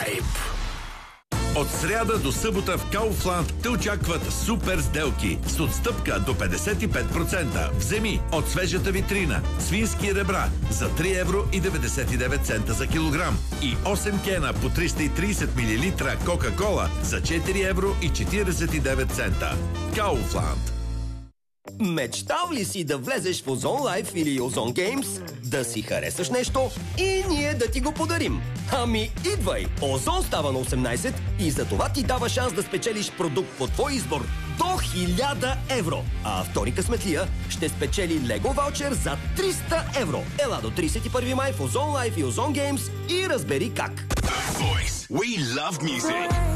Vibe. От сряда до събота в Kaufland те очакват супер сделки с отстъпка до 55%. Вземи от свежата витрина свински ребра за 3 евро и 99 цента за килограм и 8 кена по 330 мл Кока-кола за 4 евро и 49 цента. Kaufland. Мечтал ли си да влезеш в Озон Life или Озон Games, да си харесаш нещо и ние да ти го подарим? Ами идвай! Озон става на 18 и за това ти дава шанс да спечелиш продукт по твой избор до 1000 евро. А втори късметлия ще спечели Лего ваучер за 300 евро. Ела до 31 май в Озон Life и Озон Games и разбери как. The Voice. We love music.